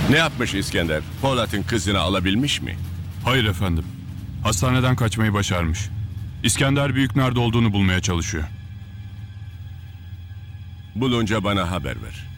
Ne yapmış İskender? Polat'ın kızını alabilmiş mi? Hayır efendim. Hastaneden kaçmayı başarmış. İskender Büyük nerede olduğunu bulmaya çalışıyor. Bulunca bana haber ver.